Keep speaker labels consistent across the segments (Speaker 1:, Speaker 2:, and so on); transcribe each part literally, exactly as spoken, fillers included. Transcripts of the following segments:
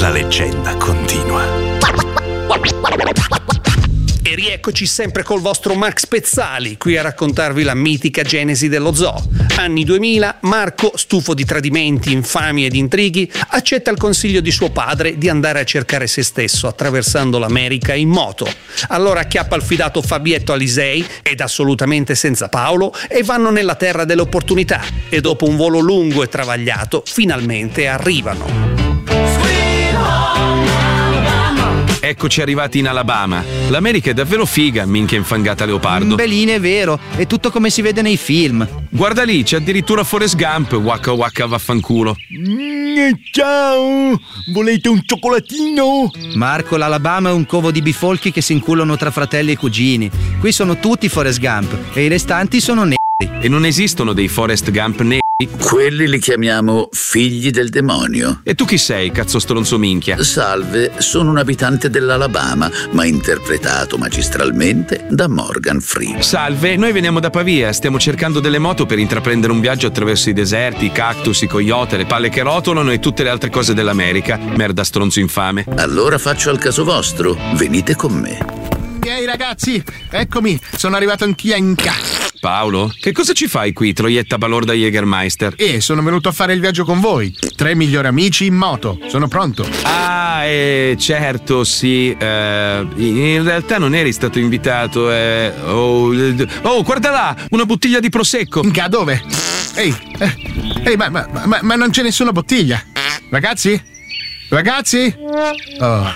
Speaker 1: la leggenda continua.
Speaker 2: E rieccoci sempre col vostro Max Pezzali, qui a raccontarvi la mitica genesi dello zoo. Anni duemila, Marco, stufo di tradimenti, infami ed intrighi, accetta il consiglio di suo padre di andare a cercare se stesso attraversando l'America in moto. Allora acchiappa il fidato Fabietto Alisei, ed assolutamente senza Paolo, e vanno nella terra delle opportunità. E dopo un volo lungo e travagliato, finalmente arrivano.
Speaker 3: Eccoci arrivati in Alabama. L'America è davvero figa, minchia infangata leopardo.
Speaker 4: Belline, è vero, è tutto come si vede nei film.
Speaker 3: Guarda lì, c'è addirittura Forrest Gump, wacca wacca vaffanculo.
Speaker 5: Mm, ciao, volete un cioccolatino?
Speaker 4: Marco, l'Alabama è un covo di bifolchi che si inculano tra fratelli e cugini. Qui sono tutti Forrest Gump e i restanti sono neri.
Speaker 3: E non esistono dei Forrest Gump neri?
Speaker 6: Quelli li chiamiamo figli del demonio.
Speaker 3: E tu chi sei, cazzo stronzo minchia?
Speaker 6: Salve, sono un abitante dell'Alabama, ma interpretato magistralmente da Morgan Freeman.
Speaker 3: Salve, noi veniamo da Pavia, stiamo cercando delle moto per intraprendere un viaggio attraverso i deserti, i cactus, i coyote, le palle che rotolano e tutte le altre cose dell'America. Merda stronzo infame.
Speaker 6: Allora faccio al caso vostro, venite con me.
Speaker 7: Ehi ragazzi, eccomi, sono arrivato anch'io in casa.
Speaker 3: Paolo, che cosa ci fai qui, troietta balorda Jägermeister?
Speaker 7: Eh, sono venuto a fare il viaggio con voi. Tre migliori amici in moto, sono pronto.
Speaker 3: Ah, eh, certo, sì. Eh, in realtà non eri stato invitato. Eh. Oh, oh, guarda là, una bottiglia di prosecco.
Speaker 7: Inca, dove? Ehi, eh, ehi, ma, ma, ma, ma non c'è nessuna bottiglia. Ragazzi? Ragazzi? Oh.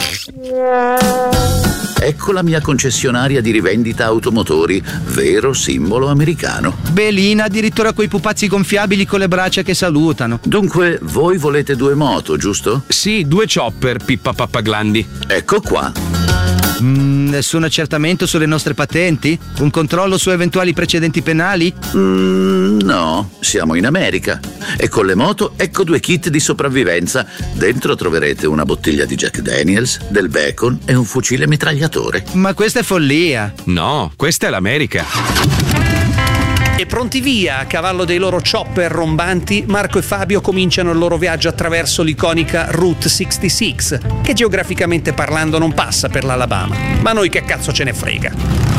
Speaker 6: Ecco la mia concessionaria di rivendita automotori, vero simbolo americano.
Speaker 4: Belina, addirittura quei pupazzi gonfiabili con le braccia che salutano.
Speaker 6: Dunque, voi volete due moto, giusto?
Speaker 3: Sì, due chopper, pippa pappaglandi.
Speaker 6: Ecco qua.
Speaker 4: Mm, nessun accertamento sulle nostre patenti? Un controllo su eventuali precedenti penali?
Speaker 6: Mm, no, siamo in America. E con le moto ecco due kit di sopravvivenza. Dentro troverete una bottiglia di Jack Daniels, del bacon e un fucile mitragliatore.
Speaker 4: Ma questa è follia.
Speaker 3: No, questa è l'America.
Speaker 2: E pronti via, a cavallo dei loro chopper rombanti, Marco e Fabio cominciano il loro viaggio attraverso l'iconica Route sessantasei, che geograficamente parlando non passa per l'Alabama. Ma noi che cazzo ce ne frega.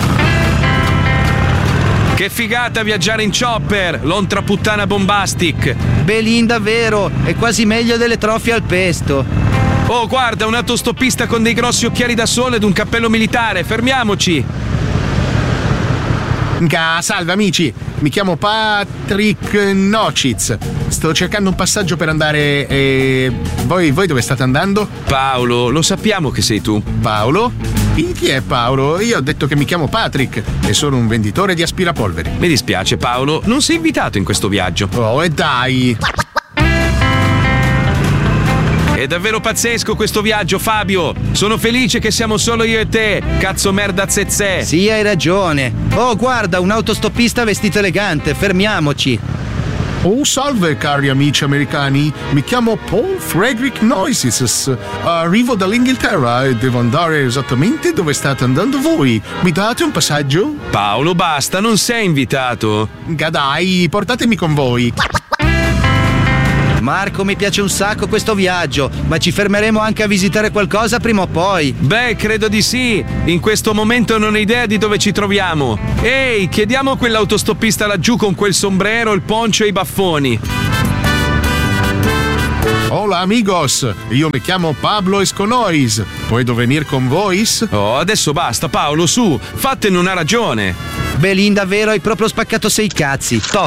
Speaker 3: Che figata viaggiare in chopper, l'ontra puttana bombastic.
Speaker 4: Belin, davvero, è quasi meglio delle trofie al pesto.
Speaker 3: Oh, guarda, un autostoppista con dei grossi occhiali da sole ed un cappello militare, fermiamoci.
Speaker 7: Salve amici, mi chiamo Patrick Nocic. Sto cercando un passaggio per andare. E... Voi, voi dove state andando?
Speaker 3: Paolo, lo sappiamo che sei tu.
Speaker 7: Paolo? Chi è Paolo? Io ho detto che mi chiamo Patrick e sono un venditore di aspirapolveri.
Speaker 3: Mi dispiace Paolo, non sei invitato in questo viaggio.
Speaker 7: Oh, e dai!
Speaker 3: È davvero pazzesco questo viaggio, Fabio. Sono felice che siamo solo io e te, cazzo merda zezze.
Speaker 4: Sì, hai ragione. Oh, guarda, un autostoppista vestito elegante, fermiamoci.
Speaker 7: Oh, salve cari amici americani, mi chiamo Paul Frederick Noises. Arrivo dall'Inghilterra e devo andare esattamente dove state andando voi. Mi date un passaggio?
Speaker 3: Paolo, basta, non sei invitato.
Speaker 7: Dai, portatemi con voi.
Speaker 4: Marco, mi piace un sacco questo viaggio, ma ci fermeremo anche a visitare qualcosa prima o poi.
Speaker 3: Beh, credo di sì. In questo momento non ho idea di dove ci troviamo. Ehi, chiediamo a quell'autostoppista laggiù con quel sombrero, il poncio e i baffoni.
Speaker 7: Hola amigos, io mi chiamo Pablo Esconois. Puedo venir con vois?
Speaker 3: Oh, adesso basta Paolo, su, fattene una ragione.
Speaker 4: Belin, davvero hai proprio spaccato sei cazzi. Toh.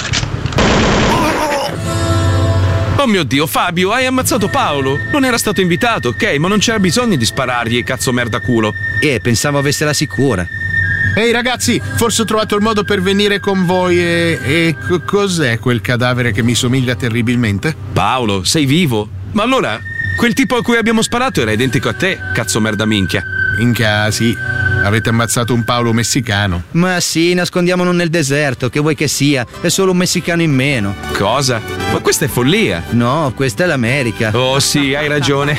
Speaker 3: Oh mio Dio, Fabio, hai ammazzato Paolo. Non era stato invitato, ok, ma non c'era bisogno di sparargli, cazzo merda culo.
Speaker 4: Eh, pensavo avessela sicura.
Speaker 7: Ehi ragazzi, forse ho trovato il modo per venire con voi e... e cos'è quel cadavere che mi somiglia terribilmente?
Speaker 3: Paolo, sei vivo? Ma allora, quel tipo a cui abbiamo sparato era identico a te, cazzo merda minchia.
Speaker 7: Minchia, sì. Avete ammazzato un Paolo messicano.
Speaker 4: Ma sì, nascondiamolo nel deserto, che vuoi che sia? È solo un messicano in meno.
Speaker 3: Cosa? Ma questa è follia.
Speaker 4: No, questa è l'America.
Speaker 3: Oh sì, hai ragione.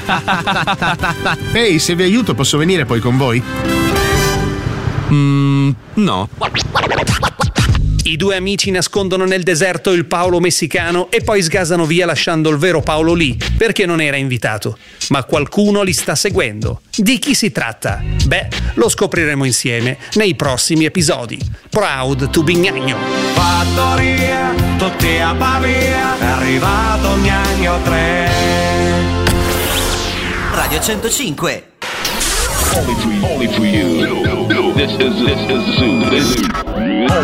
Speaker 7: Ehi, se vi aiuto posso venire poi con voi?
Speaker 3: Mm, no.
Speaker 2: I due amici nascondono nel deserto il Paolo messicano e poi sgasano via lasciando il vero Paolo lì perché non era invitato. Ma qualcuno li sta seguendo. Di chi si tratta? Beh, lo scopriremo insieme nei prossimi episodi. Proud to be Gnagno.
Speaker 8: Fattoria, tutti a Pavia, è arrivato Gnagno tre.
Speaker 9: Radio centocinque.
Speaker 10: Only for you. Only for you. This is this is Zoo. This is